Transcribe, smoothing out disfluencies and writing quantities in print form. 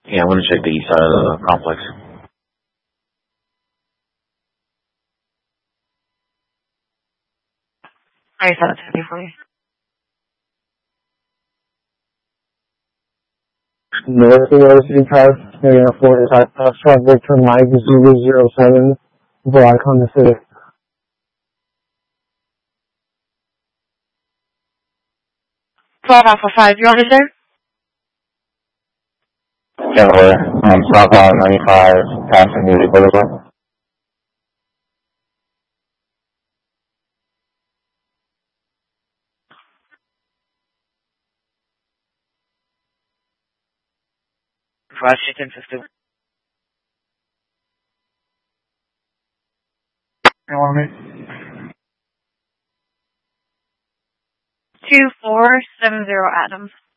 Yeah, I want to check the east side of the complex. I said it for you. Northwest Pass, Airport, Foxtrot Victor Mike 007, Black Honda Civic. Alpha 5, you're on it there? Denver, southbound 95, past Music Boulevard. Washington 50. You want me? 2470 Adams.